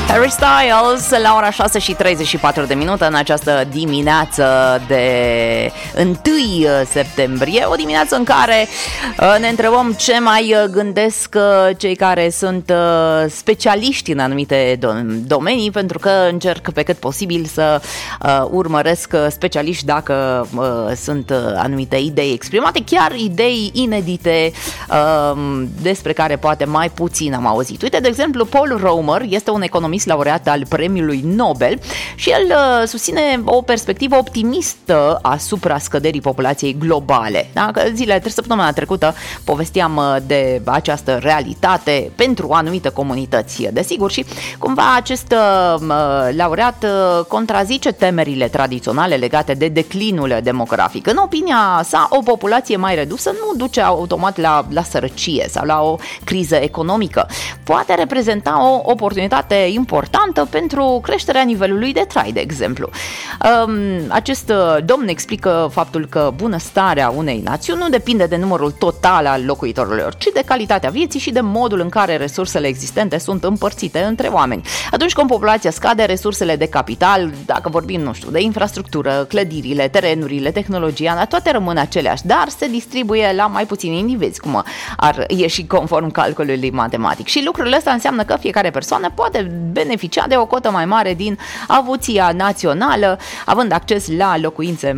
Harry Styles la ora 6:34 în această dimineață de 1 septembrie, o dimineață în care ne întrebăm ce mai gândesc cei care sunt specialiști în anumite domenii, pentru că încerc pe cât posibil să urmăresc specialiști dacă sunt anumite idei exprimate, chiar idei inedite despre care poate mai puțin am auzit. Uite, de exemplu, Paul Romer este un economist laureat al premiului Nobel și el susține o perspectivă optimistă asupra scăderii populației globale. Da? Săptămâna trecută povesteam de această realitate pentru anumite comunități, desigur, și cumva acest laureat contrazice temerile tradiționale legate de declinul demografic. În opinia sa, o populație mai redusă nu duce automat la sărăcie sau la o criză economică. Poate reprezenta o oportunitate importantă pentru creșterea nivelului de trai, de exemplu. Acest domn explică faptul că bunăstarea unei națiuni nu depinde de numărul total al locuitorilor, ci de calitatea vieții și de modul în care resursele existente sunt împărțite între oameni. Atunci când populația scade, resursele de capital, dacă vorbim, nu știu, de infrastructură, clădirile, terenurile, tehnologia, toate rămân aceleași, dar se distribuie la mai puțini indivizi, cum ar ieși conform calculului matematic. Și lucrul ăsta înseamnă că fiecare persoană poate beneficia de o cotă mai mare din avuția națională, având acces la locuințe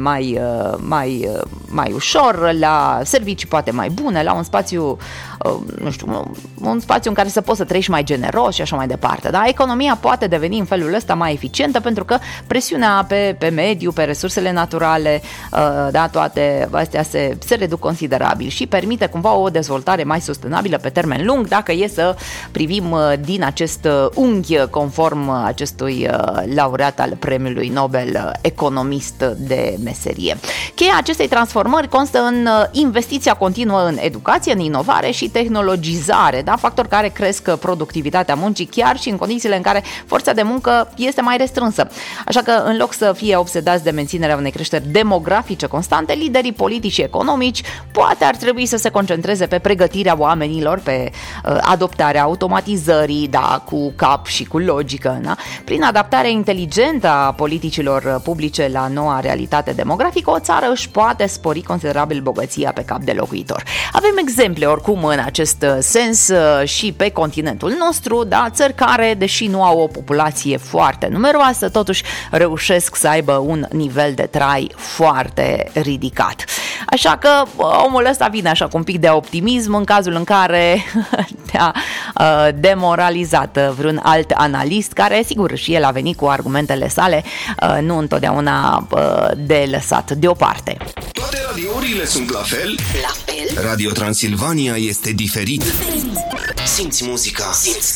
mai ușor, la servicii poate mai bune, la un spațiu, nu știu, un spațiu în care să poți să trăiești mai generos și așa mai departe. Da? Economia poate deveni în felul ăsta mai eficientă pentru că presiunea pe mediu, pe resursele naturale, da, toate astea se reduc considerabil și permite cumva o dezvoltare mai sustenabilă pe termen lung, dacă e să privim din acest unghi conform acestui laureat al premiului Nobel, economist de meserie. Cheia acestei transformări constă în investiția continuă în educație, în inovare și tehnologizare, da? Factori care cresc productivitatea muncii chiar și în condițiile în care forța de muncă este mai restrânsă. Așa că în loc să fie obsedați de menținerea unei creșteri demografice constante, liderii politici și economici poate ar trebui să se concentreze pe pregătirea oamenilor, pe adoptarea automatizării, da, cu cap și cu logică, da? Prin adaptarea inteligentă a politicilor publice la noua realitate demografică, o țară își poate spori considerabil bogăția pe cap de locuitor. Avem exemple oricum în acest sens și pe continentul nostru, da? Țări care, deși nu au o populație foarte numeroasă, totuși reușesc să aibă un nivel de trai foarte ridicat. Așa că omul ăsta vine așa cu un pic de optimism în cazul în care te-a demoralizat vreun alt analist care, sigur, și el a venit cu argumentele sale, nu întotdeauna de lăsat deoparte. Toate radiourile sunt la fel? La fel? Radio Transilvania este diferit. Simți muzica. Simți